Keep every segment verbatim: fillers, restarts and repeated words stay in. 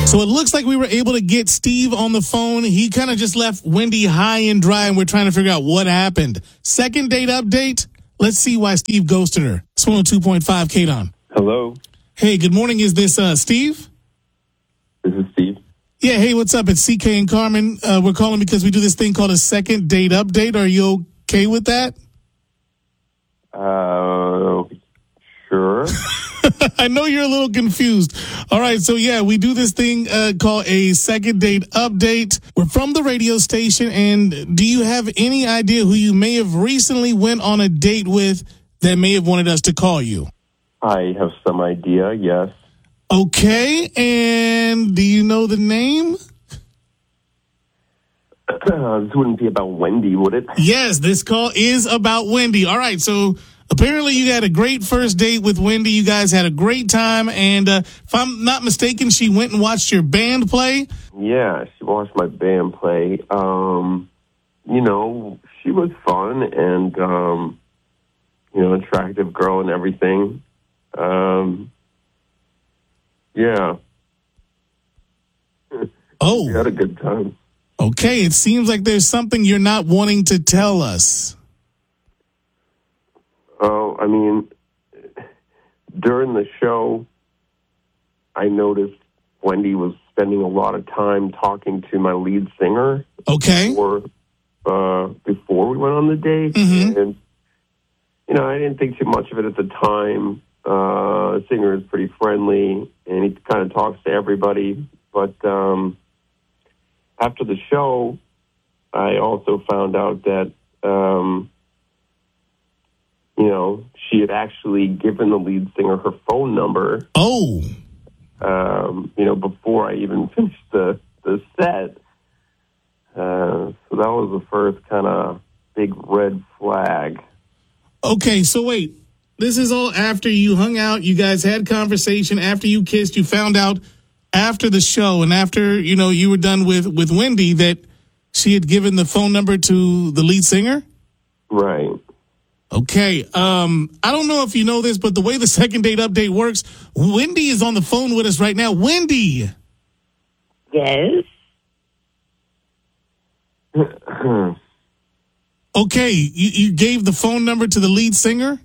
So it looks like we were able to get Steve on the phone. He kind of just left Wendy high and dry, and we're trying to figure out what happened. Second date update. Let's see why Steve ghosted her. It's one oh two point five K D O N. Hello. Hey, good morning. Is this uh, Steve? This is Steve. Yeah, hey, what's up? It's C K and Carmen. Uh, we're calling because we do this thing called a second date update. Are you okay with that? Uh, sure. I know you're a little confused. All right, so yeah, we do this thing uh, called a second date update. We're from the radio station, and do you have any idea who you may have recently went on a date with that may have wanted us to call you? I have some idea, yes. Okay, and do you know the name? This wouldn't be about Wendy, would it? Yes, this call is about Wendy. All right, so apparently you had a great first date with Wendy. You guys had a great time, and uh, if I'm not mistaken, she went and watched your band play. Yeah, she watched my band play. Um, you know, she was fun and, um, you know, attractive girl and everything. Um, yeah. Oh. We had a good time. Okay, it seems like there's something you're not wanting to tell us. Oh, I mean, during the show, I noticed Wendy was spending a lot of time talking to my lead singer. Okay. Before, uh, before we went on the date. Mm-hmm. And, you know, I didn't think too much of it at the time. Uh, the singer is pretty friendly, and he kind of talks to everybody. But um, after the show, I also found out that, um, you know, she had actually given the lead singer her phone number. Oh. Um, you know, before I even finished the, the set. Uh, so that was the first kind of big red flag. Okay, so wait. This is all after you hung out, you guys had conversation, after you kissed, you found out after the show and after, you know, you were done with, with Wendy that she had given the phone number to the lead singer? Right. Okay. Um, I don't know if you know this, but the way the second date update works, Wendy is on the phone with us right now. Wendy! Yes? Okay, you, you gave the phone number to the lead singer?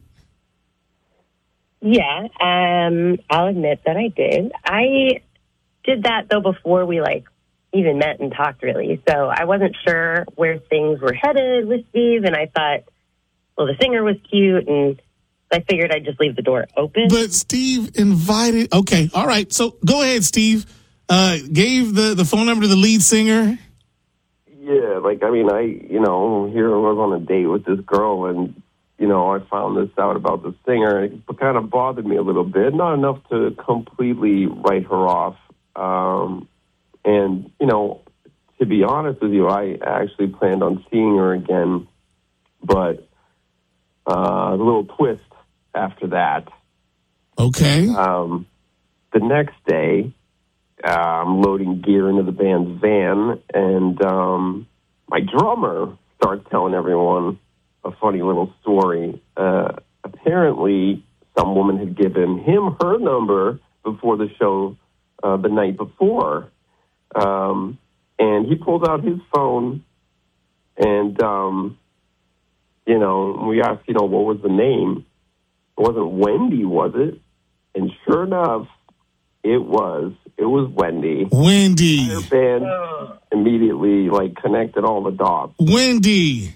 Yeah, um, I'll admit that I did. I did that, though, before we, like, even met and talked, really. So I wasn't sure where things were headed with Steve, and I thought, well, the singer was cute, and I figured I'd just leave the door open. But Steve invited... Okay, all right. So go ahead, Steve. Uh, gave the, the phone number to the lead singer. Yeah, like, I mean, I, you know, here I was on a date with this girl, and, you know, I found this out about the singer, and it kind of bothered me a little bit. Not enough to completely write her off. Um, and, you know, to be honest with you, I actually planned on seeing her again, but uh, a little twist after that. Okay. Um, the next day, uh, I'm loading gear into the band's van, and um, my drummer starts telling everyone a funny little story. Uh, apparently, some woman had given him her number before the show uh, the night before. Um, and he pulled out his phone, and, um, you know, we asked, you know, what was the name? It wasn't Wendy, was it? And sure enough, it was. It was Wendy. Wendy. Her band immediately, like, connected all the dots. Wendy.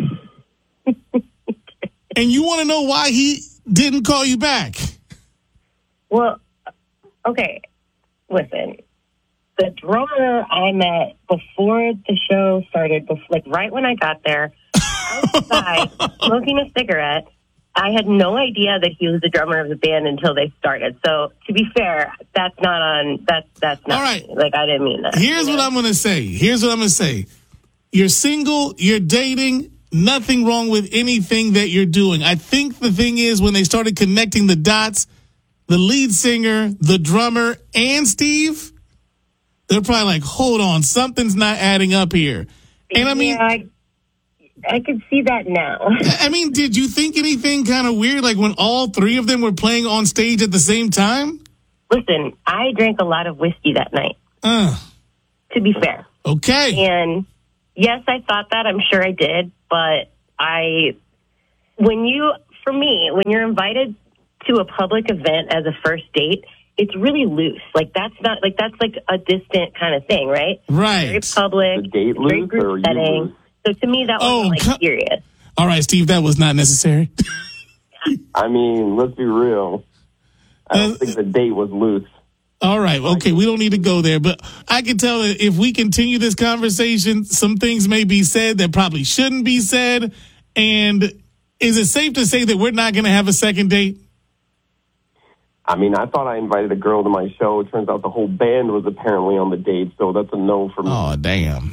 And you want to know why he didn't call you back? Well, okay, listen. The drummer I met before the show started, before, like right when I got there, outside, smoking a cigarette. I had no idea that he was the drummer of the band until they started. So, to be fair, that's not on, that's, that's not, all right. Like, I didn't mean that. Here's what know? I'm going to say. Here's what I'm going to say. You're single, you're dating, nothing wrong with anything that you're doing. I think the thing is when they started connecting the dots, the lead singer, the drummer, and Steve, they're probably like, hold on, something's not adding up here. And I mean, yeah, I, I could see that now. I mean, did you think anything kind of weird, like when all three of them were playing on stage at the same time? Listen, I drank a lot of whiskey that night. Uh, to be fair. okay. And yes, I thought that. I'm sure I did. But I, when you, for me, when you're invited to a public event as a first date, it's really loose. Like, that's not, like, that's like a distant kind of thing, right? Right. Very public, The date very loose group or you setting. loose? So to me, that Oh, wasn't, like, co- serious. All right, Steve, that was not necessary. I mean, let's be real. I don't Uh, think the date was loose. All right. Okay. We don't need to go there, but I can tell that if we continue this conversation, some things may be said that probably shouldn't be said. And is it safe to say that we're not going to have a second date? I mean, I thought I invited a girl to my show. It turns out the whole band was apparently on the date, so that's a no for me. Oh, damn.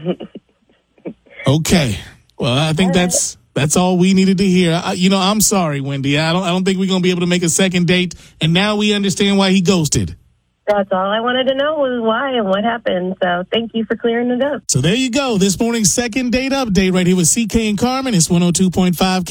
Okay. Well, I think that's that's all we needed to hear. I, you know, I'm sorry, Wendy. I don't I don't think we're going to be able to make a second date. And now we understand why he ghosted. That's all I wanted to know was why and what happened. So thank you for clearing it up. So there you go. This morning's second date update right here with C K and Carmen. It's one oh two point five